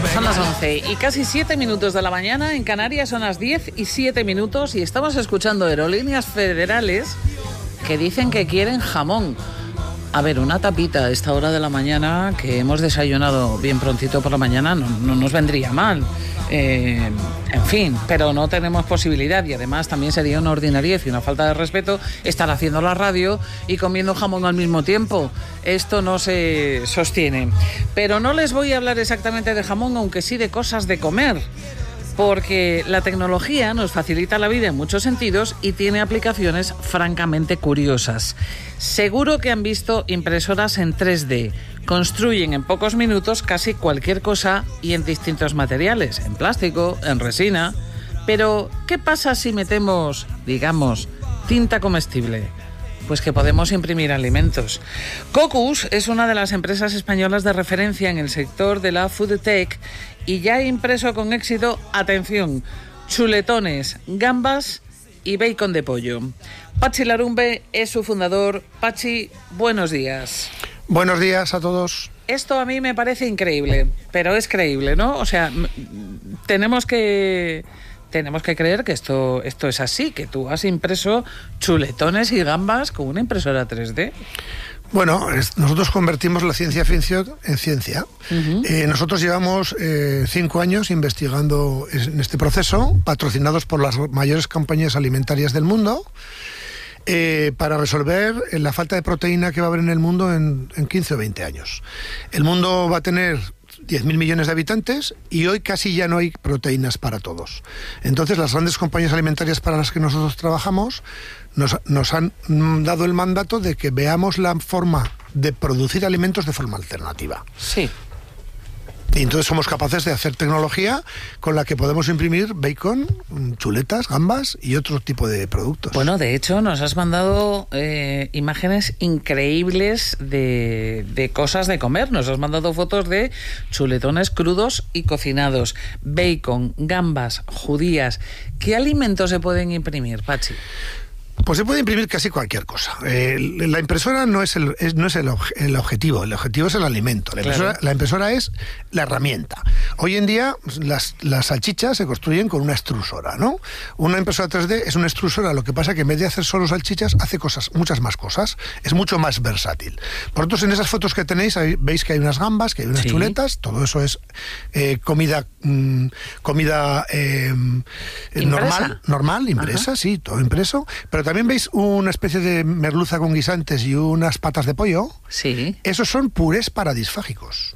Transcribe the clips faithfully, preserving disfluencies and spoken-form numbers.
Son las once y casi siete minutos de la mañana. En Canarias son las diez y siete minutos y estamos escuchando Aerolíneas Federales que dicen que quieren jamón. A ver, una tapita a esta hora de la mañana, que hemos desayunado bien prontito por la mañana, no, no nos vendría mal. Eh, en fin, pero no tenemos posibilidad y además también sería una ordinariez y una falta de respeto estar haciendo la radio y comiendo jamón al mismo tiempo. Esto no se sostiene. Pero no les voy a hablar exactamente de jamón, aunque sí de cosas de comer. Porque la tecnología nos facilita la vida en muchos sentidos y tiene aplicaciones francamente curiosas. Seguro que han visto impresoras en tres D. Construyen en pocos minutos casi cualquier cosa y en distintos materiales, en plástico, en resina. Pero, ¿qué pasa si metemos, digamos, tinta comestible? Pues que podemos imprimir alimentos. Cocus es una de las empresas españolas de referencia en el sector de la food tech y ya ha impreso con éxito, atención, chuletones, gambas y bacon de pollo. Pachi Larumbe es su fundador. Pachi, buenos días. Buenos días a todos. Esto a mí me parece increíble, pero es creíble, ¿no? O sea, tenemos que... Tenemos que creer que esto, esto es así, que tú has impreso chuletones y gambas con una impresora tres D. Bueno, es, nosotros convertimos la ciencia ficción en ciencia. Uh-huh. Eh, nosotros llevamos eh, cinco años investigando en este proceso, patrocinados por las mayores compañías alimentarias del mundo, eh, para resolver la falta de proteína que va a haber en el mundo en, en quince o veinte años. El mundo va a tener diez mil millones de habitantes y hoy casi ya no hay proteínas para todos. Entonces las grandes compañías alimentarias para las que nosotros trabajamos nos, nos han dado el mandato de que veamos la forma de producir alimentos de forma alternativa. Sí. Y entonces somos capaces de hacer tecnología con la que podemos imprimir bacon, chuletas, gambas y otro tipo de productos. Bueno, de hecho nos has mandado eh, imágenes increíbles de, de cosas de comer. Nos has mandado fotos de chuletones crudos y cocinados, bacon, gambas, judías. ¿Qué alimentos se pueden imprimir, Pachi? Pues se puede imprimir casi cualquier cosa. Eh, la impresora no es, el, es, no es el, obje, el objetivo, el objetivo es el alimento. La impresora, claro. la impresora es la herramienta. Hoy en día las, las salchichas se construyen con una extrusora, ¿no? Una impresora tres D es una extrusora, lo que pasa que en vez de hacer solo salchichas, hace cosas, muchas más cosas. Es mucho más versátil. Vosotros en esas fotos que tenéis hay, veis que hay unas gambas, que hay unas sí. chuletas, todo eso es eh, comida, mmm, comida eh, normal, normal, impresa, Ajá. sí, todo impreso, pero también veis una especie de merluza con guisantes y unas patas de pollo. Sí. Esos son purés paradisfágicos.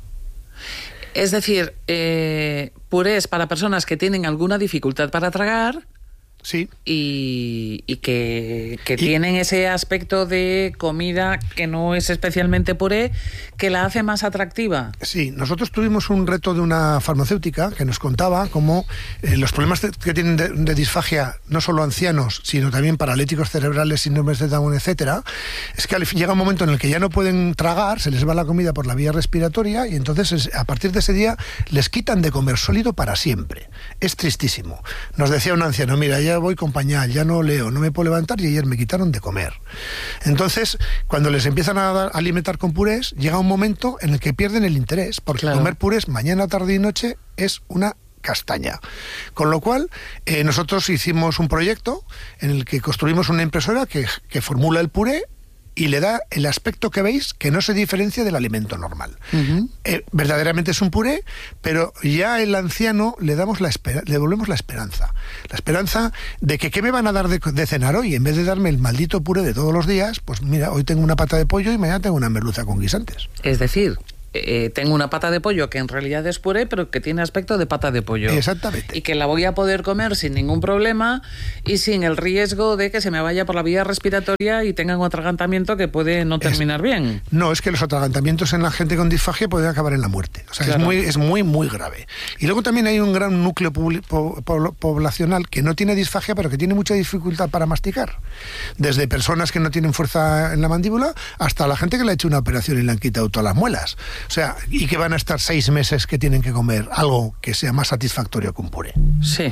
Es decir, eh, purés para personas que tienen alguna dificultad para tragar. Sí. Y, y que, que y, tienen ese aspecto de comida que no es especialmente puré, que la hace más atractiva. Sí, nosotros tuvimos un reto de una farmacéutica que nos contaba cómo eh, los problemas de, que tienen de, de disfagia, no solo ancianos, sino también paralíticos cerebrales, síndromes de Down, etcétera, es que llega un momento en el que ya no pueden tragar, se les va la comida por la vía respiratoria y entonces a partir de ese día les quitan de comer sólido para siempre. Es tristísimo. Nos decía un anciano, mira, ya voy con pañal, ya no leo, no me puedo levantar y ayer me quitaron de comer. Entonces, cuando les empiezan a, dar, a alimentar con purés, llega un momento en el que pierden el interés, porque claro. comer purés mañana, tarde y noche es una castaña. Con lo cual, eh, nosotros hicimos un proyecto en el que construimos una impresora que, que formula el puré y le da el aspecto que veis que no se diferencia del alimento normal. Uh-huh. Eh, verdaderamente es un puré, pero ya el anciano le damos la espera, le devolvemos la esperanza. La esperanza de que ¿qué me van a dar de, de cenar hoy? En vez de darme el maldito puré de todos los días, pues mira, hoy tengo una pata de pollo y mañana tengo una merluza con guisantes. Es decir, eh, tengo una pata de pollo que en realidad es puré, pero que tiene aspecto de pata de pollo. Exactamente. Y que la voy a poder comer sin ningún problema y sin el riesgo de que se me vaya por la vía respiratoria y tenga un atragantamiento que puede no terminar es, bien. No, es que los atragantamientos en la gente con disfagia pueden acabar en la muerte. O sea, claro. es muy, es muy, muy grave. Y luego también hay un gran núcleo publi- po- po- poblacional que no tiene disfagia, pero que tiene mucha dificultad para masticar. Desde personas que no tienen fuerza en la mandíbula hasta la gente que le ha hecho una operación y le han quitado todas las muelas. O sea, y que van a estar seis meses que tienen que comer algo que sea más satisfactorio que un puré. Sí.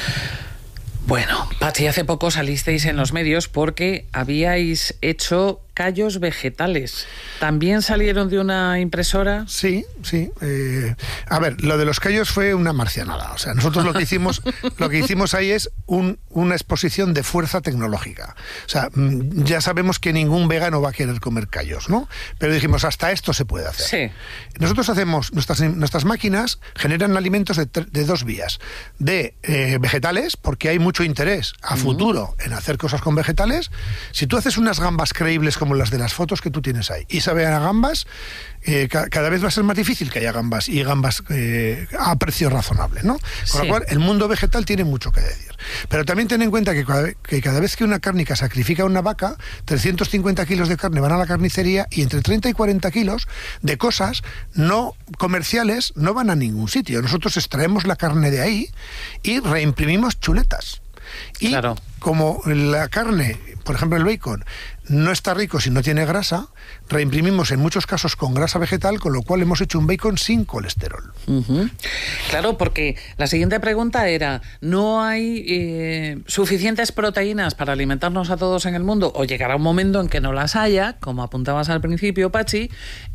Bueno, Pachi, hace poco salisteis en los medios porque habíais hecho callos vegetales. ¿También salieron de una impresora? Sí, sí. Eh, a ver, lo de los callos fue una marcianada. O sea, nosotros lo que hicimos, lo que hicimos ahí es un, una exposición de fuerza tecnológica. O sea, ya sabemos que ningún vegano va a querer comer callos, ¿no? Pero dijimos, hasta esto se puede hacer. Sí. Nosotros hacemos, nuestras, nuestras máquinas generan alimentos de, de dos vías. De eh, vegetales, porque hay mucho interés a uh-huh. futuro en hacer cosas con vegetales. Si tú haces unas gambas creíbles como las de las fotos que tú tienes ahí, y saben a gambas, eh, ca cada vez va a ser más difícil que haya gambas, y gambas eh, a precio razonable, ¿no? Con sí. lo cual, el mundo vegetal tiene mucho que decir. Pero también ten en cuenta que cada, que cada vez que una cárnica sacrifica una vaca, trescientos cincuenta kilos de carne van a la carnicería, y entre treinta y cuarenta kilos de cosas no comerciales no van a ningún sitio. Nosotros extraemos la carne de ahí y reimprimimos chuletas. Y claro. como la carne, por ejemplo el bacon, no está rico si no tiene grasa, reimprimimos en muchos casos con grasa vegetal, con lo cual hemos hecho un bacon sin colesterol. Uh-huh. Claro, porque la siguiente pregunta era, ¿no hay eh, suficientes proteínas para alimentarnos a todos en el mundo? O llegará un momento en que no las haya, como apuntabas al principio, Pachi,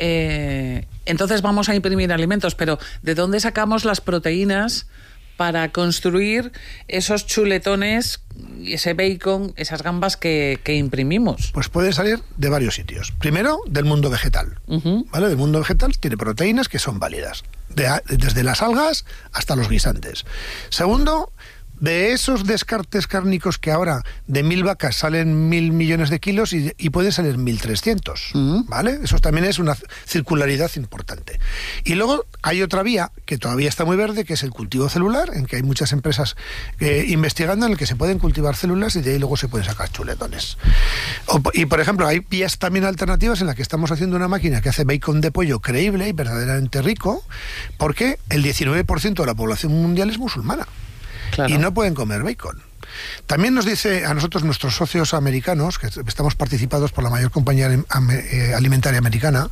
eh, entonces vamos a imprimir alimentos, pero ¿de dónde sacamos las proteínas para construir esos chuletones, ese bacon, esas gambas que, que imprimimos? Pues pueden salir de varios sitios. Primero, del mundo vegetal. Uh-huh. ¿Vale? Del mundo vegetal tiene proteínas que son válidas, de, desde las algas hasta los guisantes. Segundo, de esos descartes cárnicos que ahora de mil vacas salen mil millones de kilos y, y pueden salir mil trescientos, uh-huh. ¿vale? Eso también es una circularidad importante. Y luego hay otra vía que todavía está muy verde, que es el cultivo celular, en que hay muchas empresas eh, investigando en el que se pueden cultivar células y de ahí luego se pueden sacar chuletones. O, y por ejemplo, hay vías también alternativas en las que estamos haciendo una máquina que hace bacon de pollo creíble y verdaderamente rico, porque el diecinueve por ciento de la población mundial es musulmana. Claro. Y no pueden comer bacon. También nos dice a nosotros nuestros socios americanos, que estamos participados por la mayor compañía alimentaria americana,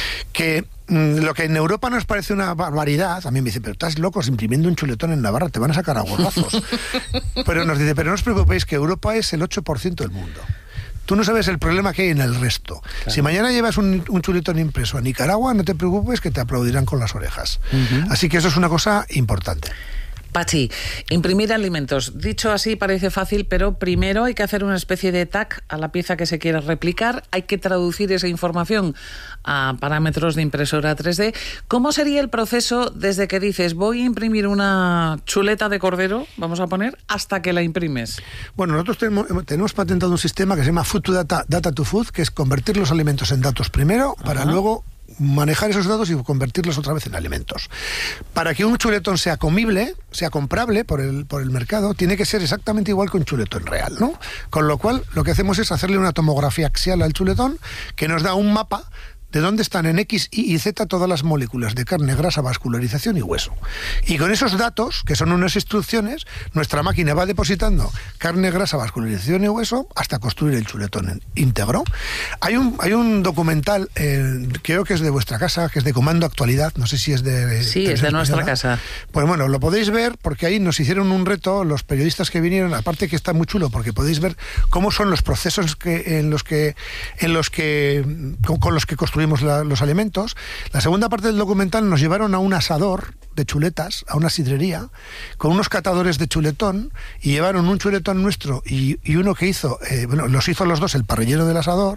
que mmm, lo que en Europa nos parece una barbaridad, a mí me dice, pero estás locos imprimiendo un chuletón en Navarra, te van a sacar a gorrazos. Pero nos dice, pero no os preocupéis, que Europa es el ocho por ciento del mundo. Tú no sabes el problema que hay en el resto. Claro. Si mañana llevas un, un chuletón impreso a Nicaragua, no te preocupes, que te aplaudirán con las orejas. Uh-huh. Así que eso es una cosa importante. Pachi, imprimir alimentos. Dicho así parece fácil, pero primero hay que hacer una especie de tag a la pieza que se quiere replicar. Hay que traducir esa información a parámetros de impresora tres D. ¿Cómo sería el proceso desde que dices voy a imprimir una chuleta de cordero, vamos a poner, hasta que la imprimes? Bueno, nosotros tenemos, tenemos patentado un sistema que se llama Food to Data, Data to Food, que es convertir los alimentos en datos primero, para Ajá. luego manejar esos datos y convertirlos otra vez en alimentos. Para que un chuletón sea comible, sea comprable por el, por el mercado, tiene que ser exactamente igual que un chuletón real, ¿no? Con lo cual, lo que hacemos es hacerle una tomografía axial al chuletón que nos da un mapa de dónde están en X, Y y Z todas las moléculas de carne, grasa, vascularización y hueso. Y con esos datos, que son unas instrucciones, nuestra máquina va depositando carne, grasa, vascularización y hueso hasta construir el chuletón íntegro. Hay un, hay un documental, eh, creo que es de vuestra casa, que es de Comando Actualidad, no sé si es de... Sí, es de nuestra casa. Pues bueno, lo podéis ver porque ahí nos hicieron un reto los periodistas que vinieron, aparte que está muy chulo porque podéis ver cómo son los procesos que, en los que, en los que con, con los que construimos La, los alimentos. La segunda parte del documental nos llevaron a un asador de chuletas, a una sidrería, con unos catadores de chuletón, y llevaron un chuletón nuestro y, y uno que hizo, eh, bueno, los hizo los dos el parrillero del asador,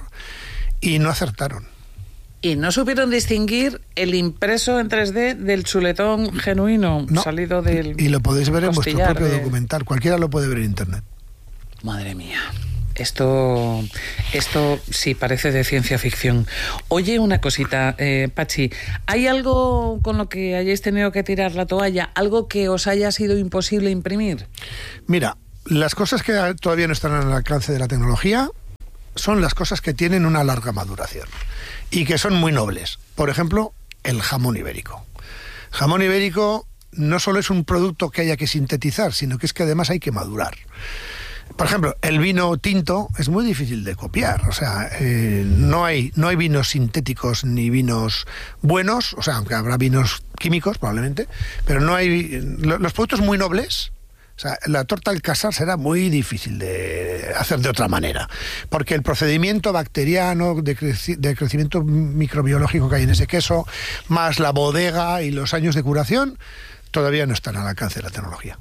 y no acertaron. ¿Y no supieron distinguir el impreso en tres D del chuletón genuino no, salido del y lo podéis ver en vuestro propio de... documental, cualquiera lo puede ver en internet. Madre mía. Esto, esto sí parece de ciencia ficción. Oye, una cosita, eh, Pachi, ¿hay algo con lo que hayáis tenido que tirar la toalla? ¿Algo que os haya sido imposible imprimir? Mira, las cosas que todavía no están al alcance de la tecnología son las cosas que tienen una larga maduración y que son muy nobles. Por ejemplo, el jamón ibérico. Jamón ibérico no solo es un producto que haya que sintetizar, sino que es que además hay que madurar. Por ejemplo, el vino tinto es muy difícil de copiar, o sea, eh, no hay no hay vinos sintéticos ni vinos buenos, o sea, aunque habrá vinos químicos probablemente, pero no hay... Los productos muy nobles O sea, la torta al casar será muy difícil de hacer de otra manera, porque el procedimiento bacteriano de, creci- de crecimiento microbiológico que hay en ese queso, más la bodega y los años de curación, todavía no están al alcance de la tecnología.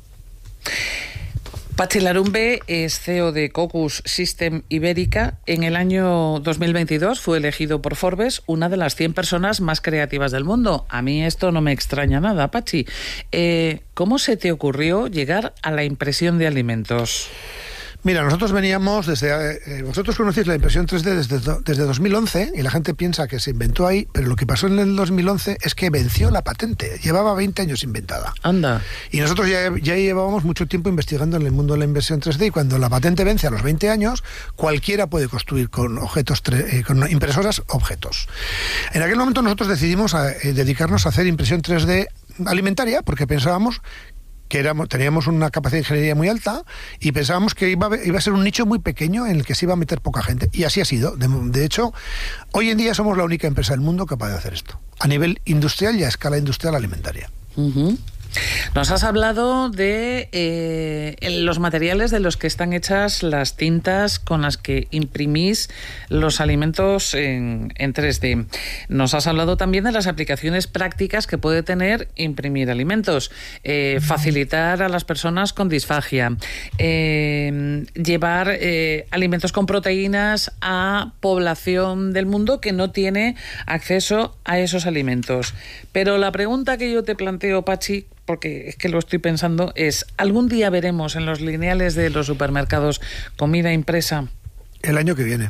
Patxi Larumbe es C E O de Cocus System Ibérica. En el año dos mil veintidós fue elegido por Forbes una de las cien personas más creativas del mundo. A mí esto no me extraña nada, Patxi. Eh, ¿Cómo se te ocurrió llegar a la impresión de alimentos? Mira, nosotros veníamos desde... Eh, vosotros conocéis la impresión tres D desde, desde dos mil once y la gente piensa que se inventó ahí, pero lo que pasó en el dos mil once es que venció la patente. Llevaba veinte años inventada. Anda. Y nosotros ya, ya llevábamos mucho tiempo investigando en el mundo de la impresión tres D y cuando la patente vence a los veinte años, cualquiera puede construir con objetos eh, con impresoras objetos. En aquel momento nosotros decidimos a, eh, dedicarnos a hacer impresión tres D alimentaria porque pensábamos que éramos, teníamos una capacidad de ingeniería muy alta y pensábamos que iba a, iba a ser un nicho muy pequeño en el que se iba a meter poca gente. Y así ha sido. De, de hecho, hoy en día somos la única empresa del mundo capaz de hacer esto, a nivel industrial y a escala industrial alimentaria. Uh-huh. Nos has hablado de eh, los materiales de los que están hechas las tintas con las que imprimís los alimentos en, en tres D. Nos has hablado también de las aplicaciones prácticas que puede tener imprimir alimentos, eh, facilitar a las personas con disfagia, eh, llevar eh, alimentos con proteínas a población del mundo que no tiene acceso a esos alimentos. Pero la pregunta que yo te planteo, Patxi, porque es que lo estoy pensando, es, ¿algún día veremos en los lineales de los supermercados comida impresa? El año que viene.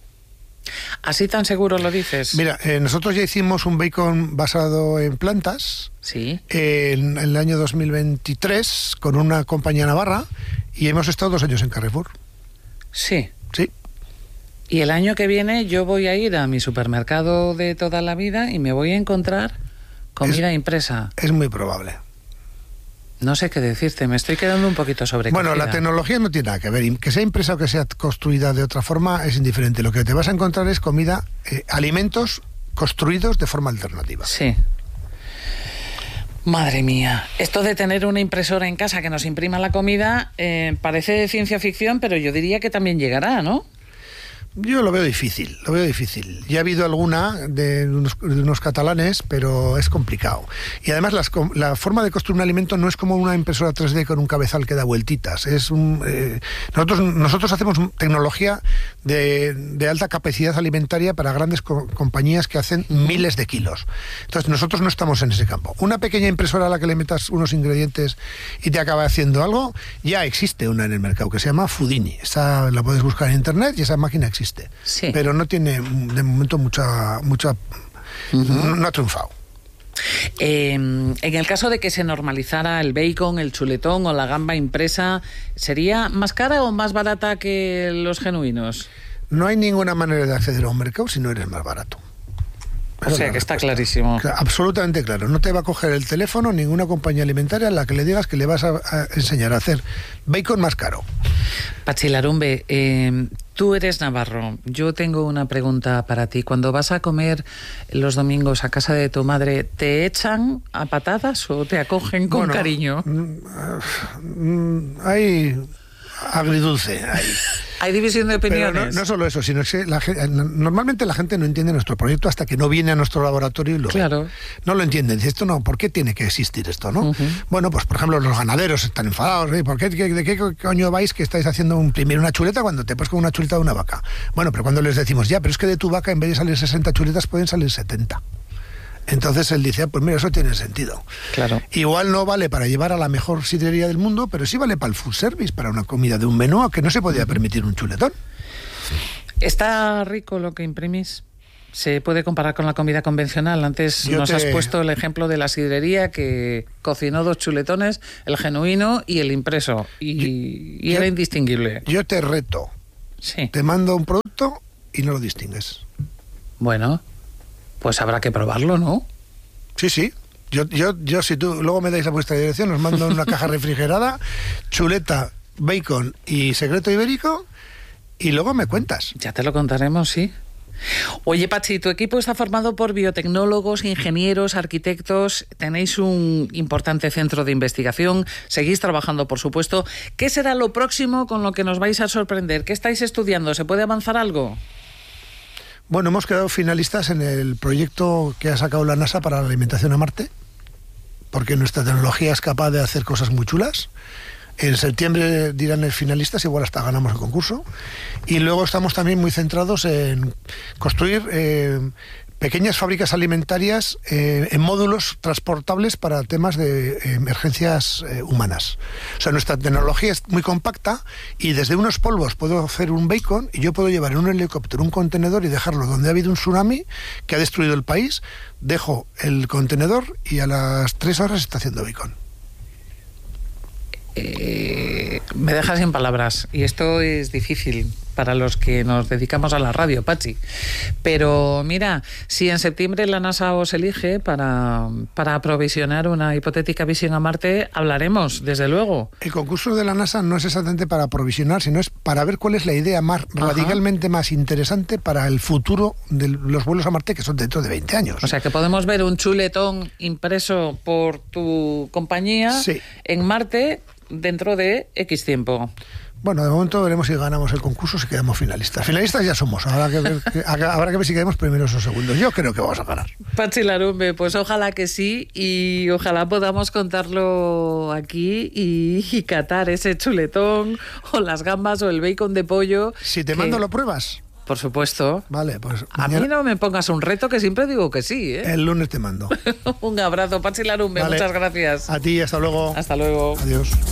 ¿Así tan seguro lo dices? Mira, eh, nosotros ya hicimos un bacon basado en plantas. Sí. Eh, en, en el año dos mil veintitrés con una compañía navarra y hemos estado dos años en Carrefour. Sí. Sí. Y el año que viene yo voy a ir a mi supermercado de toda la vida y me voy a encontrar comida es, impresa. Es muy probable. No sé qué decirte, me estoy quedando un poquito sobrecogida. Bueno, la tecnología no tiene nada que ver. Que sea impresa o que sea construida de otra forma es indiferente. Lo que te vas a encontrar es comida, eh, alimentos construidos de forma alternativa. Sí. Madre mía, esto de tener una impresora en casa que nos imprima la comida eh, parece ciencia ficción, pero yo diría que también llegará, ¿no? Yo lo veo difícil, lo veo difícil. Ya ha habido alguna de unos, de unos catalanes, pero es complicado. Y además las, la forma de construir un alimento no es como una impresora tres D con un cabezal que da vueltitas. Es un, eh, nosotros, nosotros hacemos tecnología de, de alta capacidad alimentaria para grandes co compañías que hacen miles de kilos. Entonces nosotros no estamos en ese campo. Una pequeña impresora a la que le metas unos ingredientes y te acaba haciendo algo, ya existe una en el mercado que se llama Foodini. Esa la puedes buscar en internet y esa máquina existe. Sí. Pero no tiene de momento mucha mucha uh-huh. no, no ha triunfado. Eh, en el caso de que se normalizara el bacon, el chuletón o la gamba impresa, ¿sería más cara o más barata que los genuinos? No hay ninguna manera de acceder a un mercado si no eres más barato. O sea que está clarísimo. Absolutamente claro. No te va a coger el teléfono ninguna compañía alimentaria a la que le digas que le vas a, a enseñar a hacer bacon más caro. Patxi Larumbe, eh, tú eres navarro. Yo tengo una pregunta para ti. Cuando vas a comer los domingos a casa de tu madre, ¿te echan a patadas o te acogen con bueno, cariño? Mm, hay agridulce ahí. Hay división de opiniones. Pero no, no solo eso, sino que la, normalmente la gente no entiende nuestro proyecto hasta que no viene a nuestro laboratorio y lo claro. ve. No lo entienden. Dice, esto no, ¿por qué tiene que existir esto, no? Uh-huh. Bueno, pues por ejemplo, los ganaderos están enfadados. ¿eh? ¿Por qué, ¿De qué coño vais que estáis haciendo un, primero una chuleta cuando te pones con una chuleta de una vaca? Bueno, pero cuando les decimos, ya, pero es que de tu vaca en vez de salir sesenta chuletas pueden salir setenta. Entonces él dice, pues mira, eso tiene sentido. Claro. Igual no vale para llevar a la mejor sidrería del mundo, pero sí vale para el food service, para una comida de un menú que no se podía permitir un chuletón. ¿Está rico lo que imprimís? ¿Se puede comparar con la comida convencional? Antes Yo nos te... has puesto el ejemplo de la sidrería que cocinó dos chuletones, el genuino y el impreso, y, yo, y era yo, indistinguible. Yo te reto. Sí. Te mando un producto y no lo distingues. Bueno, pues habrá que probarlo, ¿no? Sí, sí. Yo, yo, yo si tú luego me dais a vuestra dirección, os mando una caja refrigerada, chuleta, bacon y secreto ibérico, y luego me cuentas. Ya te lo contaremos, sí. Oye, Pachi, tu equipo está formado por biotecnólogos, ingenieros, arquitectos. Tenéis un importante centro de investigación. Seguís trabajando, por supuesto. ¿Qué será lo próximo con lo que nos vais a sorprender? ¿Qué estáis estudiando? ¿Se puede avanzar algo? Bueno, hemos quedado finalistas en el proyecto que ha sacado la NASA para la alimentación a Marte, porque nuestra tecnología es capaz de hacer cosas muy chulas. En septiembre dirán el finalistas, igual hasta ganamos el concurso. Y luego estamos también muy centrados en construir eh, pequeñas fábricas alimentarias eh, en módulos transportables para temas de eh, emergencias eh, humanas. O sea, nuestra tecnología es muy compacta y desde unos polvos puedo hacer un bacon y yo puedo llevar en un helicóptero un contenedor y dejarlo donde ha habido un tsunami que ha destruido el país. Dejo el contenedor y a las tres horas está haciendo bacon. Eh, me dejas sin palabras y esto es difícil para los que nos dedicamos a la radio, Pachi. Pero mira, si en septiembre la NASA os elige para, para aprovisionar una hipotética misión a Marte, hablaremos, desde luego. El concurso de la NASA no es exactamente para aprovisionar, sino es para ver cuál es la idea más Ajá. radicalmente más interesante para el futuro de los vuelos a Marte, que son dentro de veinte años. O sea, que podemos ver un chuletón impreso por tu compañía sí. en Marte dentro de X tiempo. Bueno, de momento veremos si ganamos el concurso, si quedamos finalistas. Finalistas ya somos, habrá que ver, que, habrá que ver si quedamos primeros o segundos. Yo creo que vamos a ganar. Pachi Larumbe, pues ojalá que sí, y ojalá podamos contarlo aquí y, y catar ese chuletón o las gambas o el bacon de pollo. Si te que... mando, ¿lo pruebas? Por supuesto. Vale, pues a mañana... mí no me pongas un reto, que siempre digo que sí, ¿eh? El lunes te mando. Un abrazo, Pachi Larumbe, vale. Muchas gracias. A ti, hasta luego. Hasta luego. Adiós.